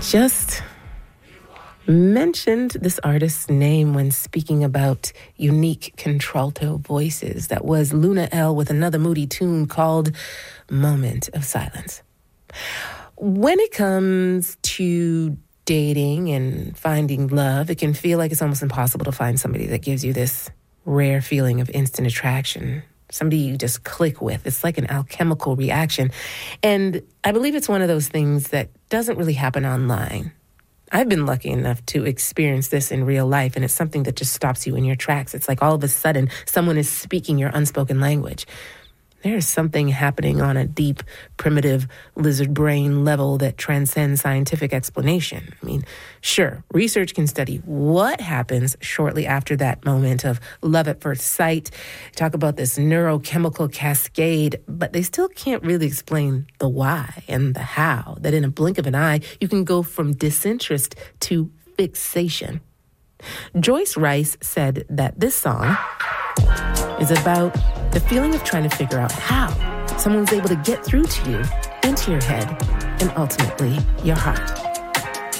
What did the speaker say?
just mentioned this artist's name when speaking about unique contralto voices. That was Luna L with another moody tune called Moment of Silence. When it comes to dating and finding love, it can feel like it's almost impossible to find somebody that gives you this rare feeling of instant attraction, somebody you just click with. It's like an alchemical reaction. And I believe it's one of those things that doesn't really happen online. I've been lucky enough to experience this in real life, and it's something that just stops you in your tracks. It's like all of a sudden someone is speaking your unspoken language. There's something happening on a deep, primitive lizard brain level that transcends scientific explanation. I mean, sure, research can study what happens shortly after that moment of love at first sight, talk about this neurochemical cascade, but they still can't really explain the why and the how, that in a blink of an eye, you can go from disinterest to fixation. Joyce Rice said that this song is about the feeling of trying to figure out how someone's able to get through to you, into your head, and ultimately your heart.